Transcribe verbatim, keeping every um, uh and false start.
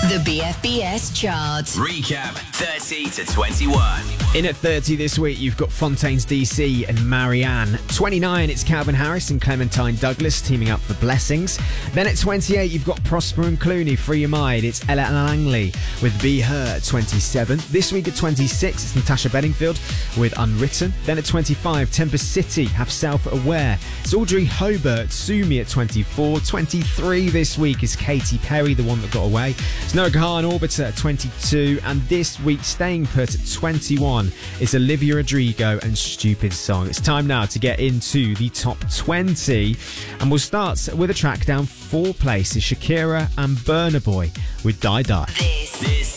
The B F B S chart. Recap thirty to twenty-one. In at thirty this week, you've got Fontaines D C and Marianne. twenty-nine, it's Calvin Harris and Clementine Douglas teaming up for Blessings. Then at twenty-eight, you've got Prosper and Clooney, Free Your Mind. It's Ella Langley with Be Her at twenty-seven. This week at twenty-six, it's Natasha Bedingfield with Unwritten. Then at twenty-five, Tempest City have Self-Aware. It's Audrey Hobart, Sue Me at twenty-four. twenty-three this week is Katy Perry, the one that got away. It's Noah Kahan, Orbiter at twenty-two. And this week, staying put at twenty-one, is Olivia Rodrigo and Stupid Song. It's time now to get into the top twenty. And we'll start with a track down four places. Shakira and Burna Boy with Die Die. This, This